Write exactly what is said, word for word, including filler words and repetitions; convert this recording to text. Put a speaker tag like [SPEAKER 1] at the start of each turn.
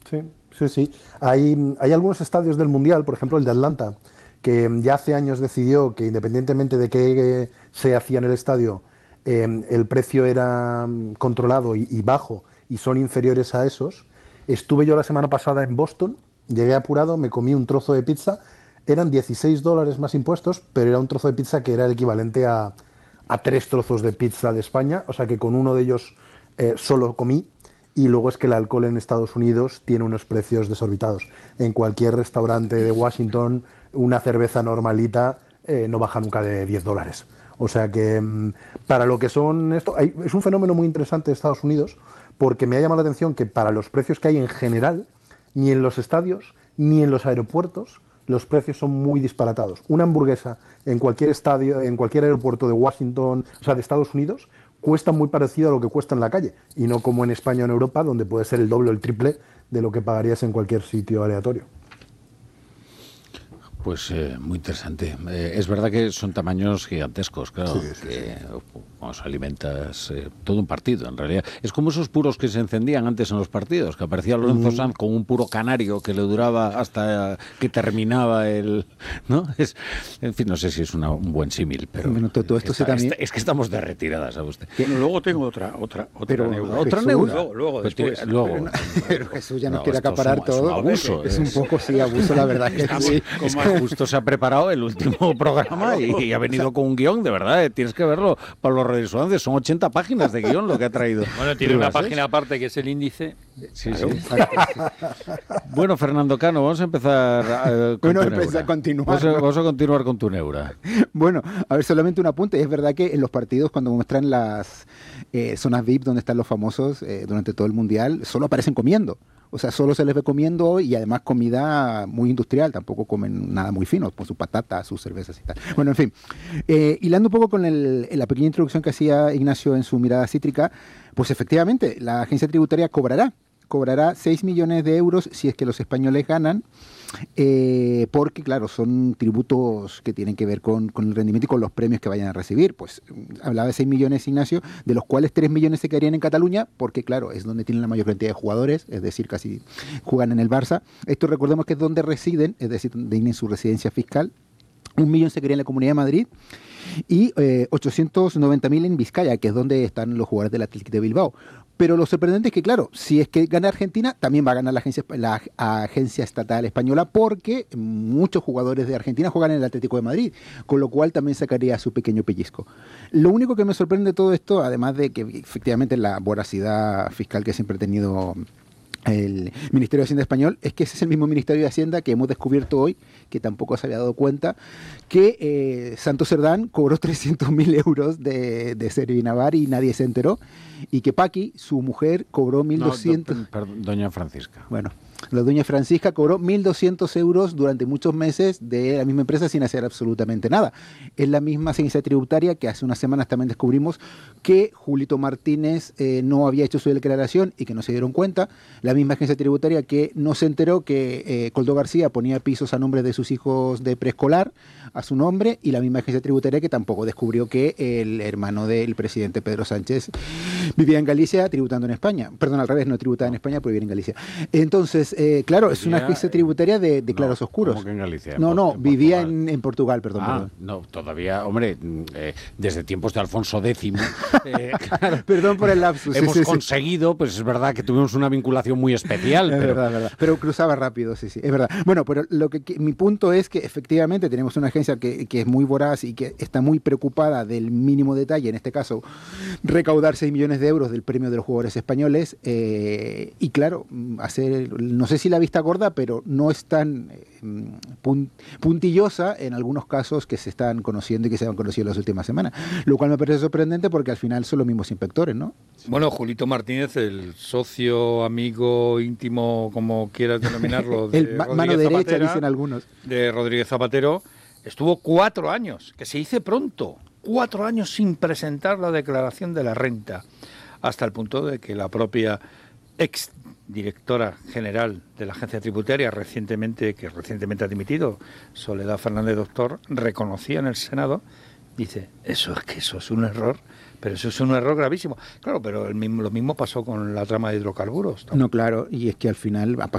[SPEAKER 1] Sí, sí, sí. Hay, hay algunos estadios del Mundial, por ejemplo el de Atlanta, que mm, ya hace años decidió que independientemente de qué eh, se hacía en el estadio, eh, el precio era mm, controlado y, y bajo y son inferiores a esos. Estuve yo la semana pasada en Boston, llegué apurado, me comí un trozo de pizza, eran dieciséis dólares más impuestos, pero era un trozo de pizza que era el equivalente a, a tres trozos de pizza de España, o sea que con uno de ellos eh, solo comí. Y luego es que el alcohol en Estados Unidos tiene unos precios desorbitados. En cualquier restaurante de Washington, una cerveza normalita eh, no baja nunca de diez dólares. O sea que mm, para lo que son esto, hay- es un fenómeno muy interesante de Estados Unidos porque me ha llamado la atención que para los precios que hay en general, ni en los estadios ni en los aeropuertos, los precios son muy disparatados. Una hamburguesa en cualquier estadio, en cualquier aeropuerto de Washington, o sea, de Estados Unidos, cuesta muy parecido a lo que cuesta en la calle, y no como en España o en Europa, donde puede ser el doble o el triple de lo que pagarías en cualquier sitio aleatorio.
[SPEAKER 2] Pues eh, muy interesante. Eh, es verdad que son tamaños gigantescos, claro,
[SPEAKER 1] Sí, sí,
[SPEAKER 2] que os alimentas eh, todo un partido, en realidad. Es como esos puros que se encendían antes en los partidos, que aparecía Lorenzo Sanz con un puro canario que le duraba hasta que terminaba el... ¿no? Es, en fin, no sé si es una, un buen símil, pero...
[SPEAKER 3] Bueno, todo, todo esto
[SPEAKER 2] está,
[SPEAKER 3] se también...
[SPEAKER 2] está, es que estamos de retirada, ¿sabe usted?
[SPEAKER 4] Bueno, luego tengo otra, otra, otra
[SPEAKER 3] Pero,
[SPEAKER 4] neura.
[SPEAKER 2] ¿Otra
[SPEAKER 3] Jesús,
[SPEAKER 2] neura?
[SPEAKER 4] Luego, luego
[SPEAKER 2] Pero
[SPEAKER 4] después.
[SPEAKER 2] tiene- luego,
[SPEAKER 3] Pero, pero Jesús ya nos
[SPEAKER 2] No,
[SPEAKER 3] quiere
[SPEAKER 2] esto es
[SPEAKER 3] acaparar
[SPEAKER 2] un- es un
[SPEAKER 3] todo.
[SPEAKER 2] abuso,
[SPEAKER 3] es un
[SPEAKER 2] es-
[SPEAKER 3] poco, sí, abuso, la verdad que
[SPEAKER 4] Estamos-
[SPEAKER 3] sí.
[SPEAKER 2] Es que justo se ha preparado el último programa y, y ha venido con un guión, de verdad, eh, tienes que verlo. Para los radioescuchantes son ochenta páginas de guión lo que ha traído.
[SPEAKER 4] Bueno, tiene una
[SPEAKER 2] Ribas, ¿eh?
[SPEAKER 4] página aparte que es el índice.
[SPEAKER 2] Sí, sí. Bueno, Fernando Cano, vamos a empezar eh, con
[SPEAKER 3] Bueno,
[SPEAKER 2] tu
[SPEAKER 3] empezar
[SPEAKER 2] neura.
[SPEAKER 3] a continuar,
[SPEAKER 2] Vamos a,
[SPEAKER 3] ¿no?
[SPEAKER 2] vamos a continuar con tu neura.
[SPEAKER 3] Bueno, a ver, solamente un apunte. Es verdad que en los partidos, cuando muestran las eh, zonas V I P donde están los famosos eh, durante todo el Mundial, solo aparecen comiendo. O sea, solo se les ve comiendo y además comida muy industrial. Tampoco comen nada muy fino, con sus patatas, sus cervezas y tal. Bueno, en fin. Eh, hilando un poco con el- la pequeña introducción que hacía Ignacio en su mirada cítrica, pues efectivamente, la agencia tributaria cobrará. Cobrará seis millones de euros si es que los españoles ganan, eh, porque, claro, son tributos que tienen que ver con, con el rendimiento y con los premios que vayan a recibir. Pues mm, hablaba de seis millones, Ignacio, de los cuales tres millones se quedarían en Cataluña, porque, claro, es donde tienen la mayor cantidad de jugadores, es decir, casi juegan en el Barça. Esto recordemos que es donde residen, es decir, donde tienen su residencia fiscal. Un millón se quedaría en la Comunidad de Madrid y eh, ochocientos noventa mil en Vizcaya, que es donde están los jugadores del Athletic de Bilbao. Pero lo sorprendente es que, claro, si es que gana Argentina, también va a ganar la agencia, la agencia estatal española, porque muchos jugadores de Argentina juegan en el Atlético de Madrid, con lo cual también sacaría su pequeño pellizco. Lo único que me sorprende de todo esto, además de que efectivamente la voracidad fiscal que siempre ha tenido el Ministerio de Hacienda español, es que ese es el mismo Ministerio de Hacienda que hemos descubierto hoy, que tampoco se había dado cuenta, que eh, Santos Cerdán cobró trescientos mil euros de, de Servi Navar y nadie se enteró, y que Paqui, su mujer, cobró mil doscientos...
[SPEAKER 2] No, do- perdón, doña Francisca.
[SPEAKER 3] Bueno, la doña Francisca cobró mil doscientos euros durante muchos meses de la misma empresa sin hacer absolutamente nada. Es la misma agencia tributaria que hace unas semanas también descubrimos que Julito Martínez eh, no había hecho su declaración y que no se dieron cuenta. La misma agencia tributaria que no se enteró que eh, Coldo García ponía pisos a nombre de sus hijos de preescolar a su nombre, y la misma agencia tributaria que tampoco descubrió que el hermano del presidente Pedro Sánchez vivía en Galicia tributando en España. Perdón, al revés, no tributaba en España, pero vivía en Galicia. Entonces, eh, claro, es una
[SPEAKER 2] Vivía,
[SPEAKER 3] agencia tributaria de, de
[SPEAKER 2] no,
[SPEAKER 3] claros oscuros.
[SPEAKER 2] ¿cómo que en Galicia? En
[SPEAKER 3] No,
[SPEAKER 2] Por-
[SPEAKER 3] no,
[SPEAKER 2] en
[SPEAKER 3] vivía
[SPEAKER 2] Portugal.
[SPEAKER 3] en, en Portugal, perdón.
[SPEAKER 2] Ah,
[SPEAKER 3] perdón.
[SPEAKER 2] no, todavía, hombre, mm, eh, desde tiempos de Alfonso X, eh, claro,
[SPEAKER 3] Perdón por el lapsus. sí,
[SPEAKER 2] hemos
[SPEAKER 3] sí, sí.
[SPEAKER 2] conseguido, pues es verdad que tuvimos una vinculación muy especial,
[SPEAKER 3] Es
[SPEAKER 2] pero
[SPEAKER 3] verdad, es verdad. Pero cruzaba rápido, sí, sí, es verdad. Bueno, pero lo que, que- mi punto es que efectivamente tenemos una agencia que, que es muy voraz y que está muy preocupada del mínimo detalle, en este caso, recaudar seis millones de euros del premio de los jugadores españoles, eh, y claro, mm, hacer, no sé si la vista gorda, pero no es tan eh, pun- puntillosa en algunos casos que se están conociendo y que se han conocido en las últimas semanas. Lo cual me parece sorprendente porque al final son los mismos inspectores, ¿no?
[SPEAKER 4] Bueno, Julito Martínez, el socio, amigo, íntimo, como quieras denominarlo, de
[SPEAKER 3] El ma-
[SPEAKER 4] Rodríguez
[SPEAKER 3] mano derecha,
[SPEAKER 4] Zapatera,
[SPEAKER 3] dicen algunos.
[SPEAKER 4] de Rodríguez Zapatero, estuvo cuatro años, que se dice pronto, cuatro años sin presentar la declaración de la renta, hasta el punto de que la propia ex directora general de la agencia tributaria, recientemente que recientemente ha dimitido, Soledad Fernández Doctor, reconocía en el Senado, dice, eso es que eso es un error, pero eso es un error gravísimo. Claro, pero el mismo, lo mismo pasó con la trama de hidrocarburos. ¿no?
[SPEAKER 3] No, claro, y es que al final ha